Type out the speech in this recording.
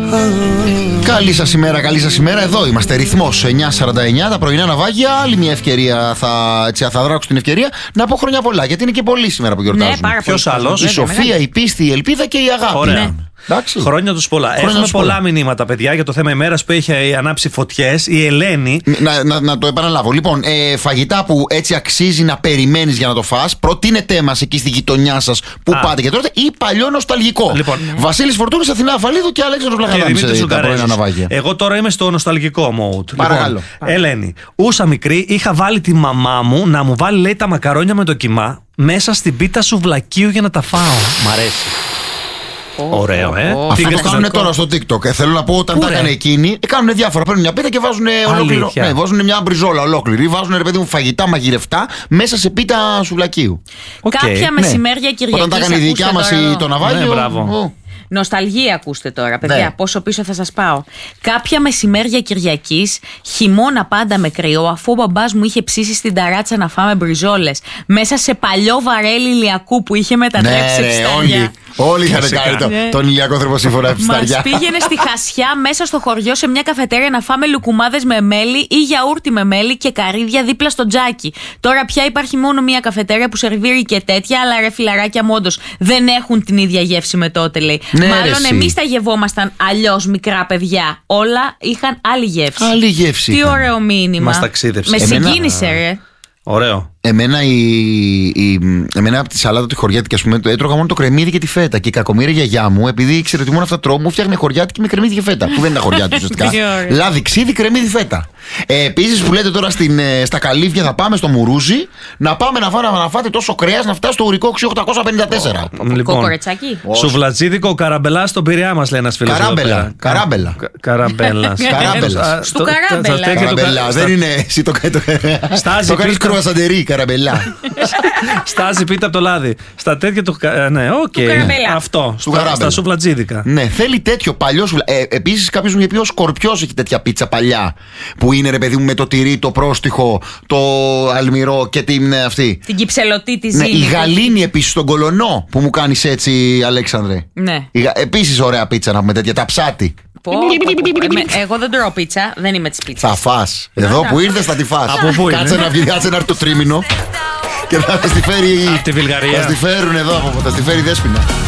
Καλή σας ημέρα, καλή σας ημέρα. Εδώ είμαστε, ρυθμός 9:49, τα πρωινά ναυάγια. Άλλη μια ευκαιρία θα δράξω την ευκαιρία να πω χρόνια πολλά, γιατί είναι και πολλοί σήμερα που γιορτάζουν. Ναι, πάρα Ποιος άλλος? Η Σοφία, η πίστη, η ελπίδα και η αγάπη. Ωραία. Ναι. Εντάξει. Χρόνια τους πολλά. Έχουμε πολλά μηνύματα, παιδιά, για το θέμα ημέρας που έχει ανάψει φωτιές. Η Ελένη. Να το επαναλάβω. Λοιπόν, φαγητά που έτσι αξίζει να περιμένεις για να το φας, προτείνετε μας εκεί στη γειτονιά σας που πάτε και τρώτε, ή παλιό νοσταλγικό. Λοιπόν, Βασίλης Φορτούνης, Αθηνά Αφαλίδου και Αλέξανδρος Πλακαδάμης. Τα πρωινά ναυάγια. Εγώ τώρα είμαι στο νοσταλγικό mode. Παρακαλώ. Λοιπόν, Ελένη, ούσα μικρή είχα βάλει τη μαμά μου να μου βάλει, λέει, τα μακαρόνια με το κιμά μέσα στην πίτα σουβλακίου για να τα φάω. Μ' αρέσει. Ωραίο, Αυτό το κάνουν τώρα στο TikTok. Θέλω να πω, όταν τα έκανε εκείνη, κάνουν διάφορα. Παίρνουν μια πίτα και βάζουν ολόκληρο. Ναι, βάζουν μια μπριζόλα ολόκληρη. Βάζουν, ρε παιδί μου, φαγητά μαγειρευτά μέσα σε πίτα σουβλακίου. Κάποια μεσημέρια Κυριακής. Όταν τα έκανε η δικιά μας το ναυάγιο. Μπράβο. Νοσταλγία, ακούστε τώρα, παιδιά. Ναι. Πόσο πίσω θα σας πάω. Κάποια μεσημέρια Κυριακής, χειμώνα πάντα με κρυό, αφού ο μπαμπάς μου είχε ψήσει στην ταράτσα να φάμε μπριζόλες μέσα σε παλιό βαρέλι ηλιακού που είχε μετατρέψει σε ψταριά. Όλοι είχαν κάνει τον ηλιακό θερμοσύμφωνα ψταριά. Μας πήγαινε στη Χασιά μέσα στο χωριό σε μια καφετέρια να φάμε λουκουμάδες με μέλι ή γιαούρτι με μέλι και καρύδια δίπλα στο τζάκι. Τώρα πια υπάρχει μόνο μια καφετέρια που σερβίρει και τέτοια, αλλά ρε φιλαράκια μου, όντως δεν έχουν την ίδια γεύση με τότε, λέει. Ναι, μάλλον εμείς τα γευόμασταν αλλιώς μικρά παιδιά. Όλα είχαν άλλη γεύση. Άλλη γεύση. Τι είχαν. ωραίο μήνυμα. Μας ταξίδευσε. Με συγκίνησε, ρε. Ωραίο. Εμένα από τη σαλάτα τη χωριάτικη, ας πούμε, έτρωγα μόνο το κρεμμύδι και τη φέτα. Και η κακομοίρη γιαγιά μου, επειδή ήξερε ότι μόνο αυτά τρώω, μου φτιάχνε χωριάτικη με κρεμμύδι και φέτα. Που δεν ήταν χωριάτικη ουσιαστικά. Λάδι, ξύδι, κρεμμύδι, φέτα. Επίσης που λέτε τώρα στα καλύβια θα πάμε στο Μουρούζι να πάμε να φάτε τόσο κρέας να φτάσει στο ουρικό οξύ 854. Λοιπόν, Κοκορετσάκι. Σουβλατζίδικο καραμπελά στον Πειραιά μας, λέει ένας φίλος. Καράμπελα. Καραμπέλας. Στο καράμπελα. Καραμπελά. Δεν είναι εσύ το κάνεις κρουασαντερί, καραμπελά. Στάζει πίτα από το λάδι. Στα τέτοια του. Ναι, οκ. Αυτό. Στα σουβλατζίδικα. Ναι, θέλει τέτοιο παλιό σουβλα. Επίσης κάποιος μου είχε πει ο Σκορπιός έχει τέτοια πίτσα παλιά. Που είναι, ρε παιδί μου, με το τυρί, το πρόστιχο, το αλμυρό και την αυτή. Την κυψελωτή τη Ναι, ζύμη. η γαλήνη επίσης στον Κολονό που μου κάνεις έτσι, Αλέξανδρε. Ναι. Επίσης ωραία πίτσα να πούμε τέτοια, τα ψάτη. Εγώ δεν τρώω πίτσα, δεν είμαι της πίτσας. Θα φας. Εδώ που ήρθες θα τη φας. Από πού είναι? Κάτσε να έρθει το τρίμηνο και θα στη φέρει. Από τη Βουλγαρία. Θα στη φέρουν εδώ, θα στη φέρει η Δέσποινα.